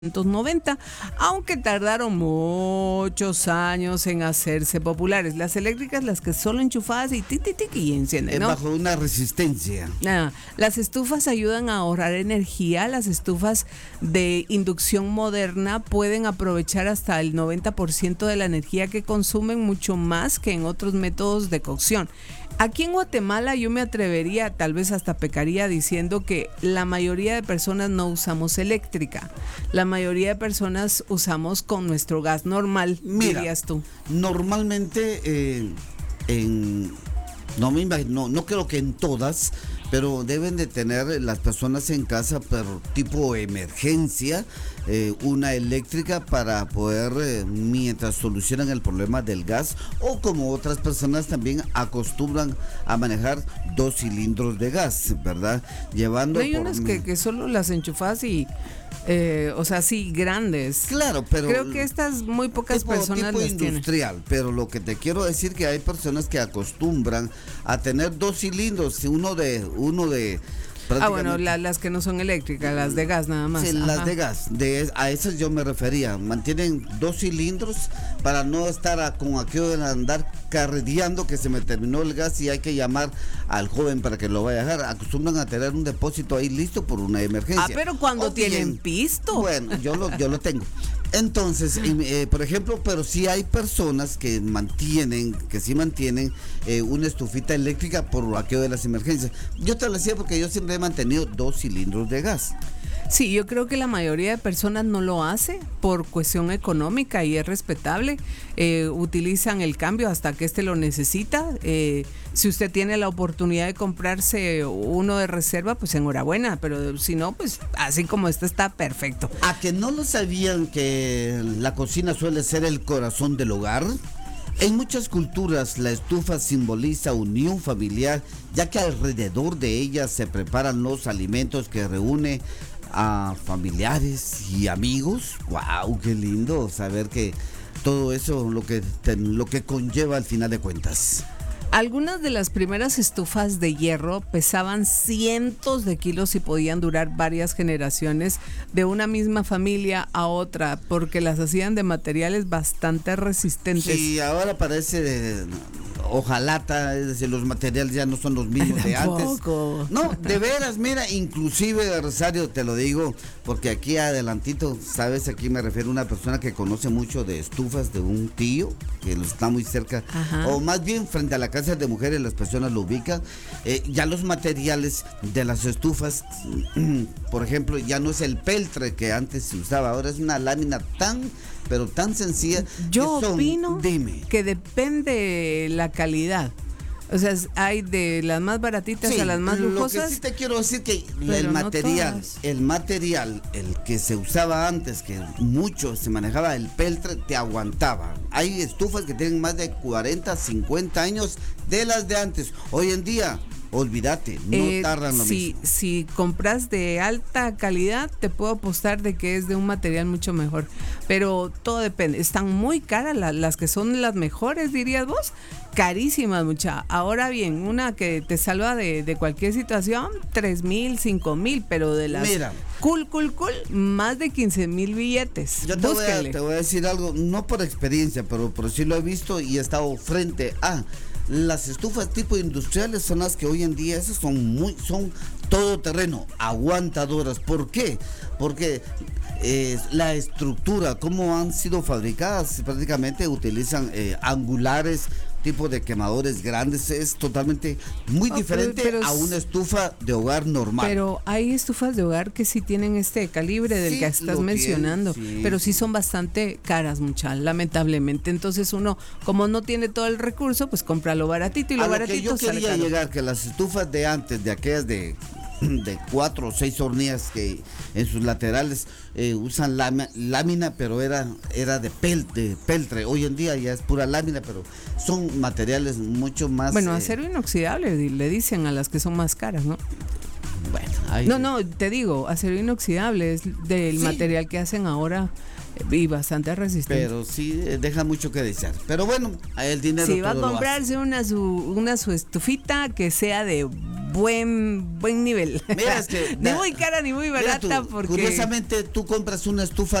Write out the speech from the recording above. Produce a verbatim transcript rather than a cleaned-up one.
noventa, aunque tardaron muchos años en hacerse populares. Las eléctricas, las que solo enchufadas y tic, tic, tic, y encienden, ¿no? Bajo una resistencia. Ah, las estufas ayudan a ahorrar energía. Las estufas de inducción moderna pueden aprovechar hasta el noventa por ciento de la energía que consumen, mucho más que en otros métodos de cocción. Aquí en Guatemala yo me atrevería, tal vez hasta pecaría diciendo que la mayoría de personas no usamos eléctrica. La mayoría de personas usamos con nuestro gas normal, Mira, dirías tú. Normalmente eh, en no me imagino, no, no creo que en todas, pero deben de tener las personas en casa, pero tipo emergencia, eh, una eléctrica para poder, eh, mientras solucionan el problema del gas, o como otras personas también acostumbran a manejar dos cilindros de gas, ¿verdad? Llevando. No hay por... unas que, que solo las enchufas y, eh, o sea, sí, grandes. Claro, pero creo que estas muy pocas tipo, personas tipo las industrial, tienen. Pero lo que te quiero decir que hay personas que acostumbran a tener dos cilindros, uno de uno de Ah, bueno, la, las que no son eléctricas, las de gas nada más. Sí, Ajá. las de gas, de, a esas yo me refería. Mantienen dos cilindros para no estar a, con aquello de andar carreteando que se me terminó el gas y hay que llamar al joven para que lo vaya a dejar. Acostumbran a tener un depósito ahí listo por una emergencia. Ah, pero cuando o tienen bien, pisto. Bueno, yo lo, yo lo tengo. Entonces, eh, por ejemplo, pero sí hay personas que mantienen, que sí mantienen eh, una estufita eléctrica por aquello de las emergencias. Yo te lo decía porque yo siempre he mantenido dos cilindros de gas. Sí, yo creo que la mayoría de personas no lo hace por cuestión económica y es respetable. Eh, utilizan el cambio hasta que éste lo necesita. Eh, si usted tiene la oportunidad de comprarse uno de reserva, pues enhorabuena, pero si no, pues así como este está perfecto. ¿A que no lo sabían que la cocina suele ser el corazón del hogar? En muchas culturas la estufa simboliza unión familiar, ya que alrededor de ella se preparan los alimentos que reúne a familiares y amigos. ¡Wow! ¡Qué lindo saber que todo eso lo que, te, lo que conlleva al final de cuentas! Algunas de las primeras estufas de hierro pesaban cientos de kilos y podían durar varias generaciones de una misma familia a otra, porque las hacían de materiales bastante resistentes. Sí, ahora parece de hojalata, es decir, los materiales ya no son los mismos de antes. No, de veras, mira, inclusive, Rosario, te lo digo, porque aquí adelantito, sabes, aquí me refiero a una persona que conoce mucho de estufas, de un tío, que está muy cerca, Ajá. o más bien frente a la casa de mujeres, las personas lo ubican. Eh, ya los materiales de las estufas, por ejemplo, ya no es el peltre que antes se usaba, ahora es una lámina tan, pero tan sencilla. Yo que son, opino dime. que depende la calidad. O sea, hay de las más baratitas sí, a las más lujosas. Lo que sí te quiero decir que el material, no el material, el que se usaba antes, que mucho se manejaba el peltre, te aguantaba. Hay estufas que tienen más de cuarenta, cincuenta años de las de antes. Hoy en día, olvídate, no eh, tardan lo si, mismo. Si compras de alta calidad, te puedo apostar de que es de un material mucho mejor. Pero todo depende. Están muy caras la, las que son las mejores, dirías vos. Carísimas, mucha. Ahora bien, una que te salva de, de cualquier situación, tres mil, cinco mil, pero de las Mira, cool, cool, cool, más de quince mil billetes. Yo te voy, a, te voy a decir algo, no por experiencia, pero, pero sí lo he visto y he estado frente a las estufas tipo industriales. Son las que hoy en día esas son muy, son todoterreno, aguantadoras. ¿Por qué? Porque eh, la estructura, cómo han sido fabricadas, prácticamente utilizan eh, angulares, tipo de quemadores grandes, es totalmente muy oh, diferente pero, pero, a una estufa de hogar normal. Pero hay estufas de hogar que sí tienen este calibre del sí, que estás mencionando, tiene, sí. pero sí son bastante caras, mucha, lamentablemente. Entonces uno, como no tiene todo el recurso, pues compra lo baratito y lo a baratito lo que yo quería sale llegar, que las estufas de antes, de aquellas de de cuatro o seis hornillas que en sus laterales eh, usan lámina, lámina, pero era era de, pel, de peltre. Hoy en día ya es pura lámina, pero son materiales mucho más... Bueno, eh, acero inoxidable, le dicen a las que son más caras, ¿no? Bueno, ahí... No, no, te digo, acero inoxidable es del sí. material que hacen ahora y bastante resistente. Pero sí deja mucho que desear. Pero bueno, el dinero... Si va a comprarse una su, una su estufita que sea de buen buen nivel. Mira, es que, ni muy cara ni muy barata, tú, porque curiosamente tú compras una estufa